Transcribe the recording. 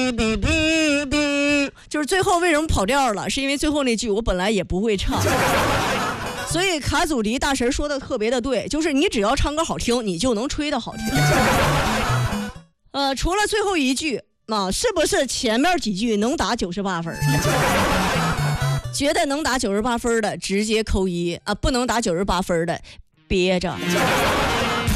就是最后为什么跑调了，是因为最后那句我本来也不会唱。所以卡祖笛大神说的特别的对，就是你只要唱歌好听，你就能吹得好听。除了最后一句是不是前面几句能打98分？觉得能打98分的直接扣1不能打98分的憋着。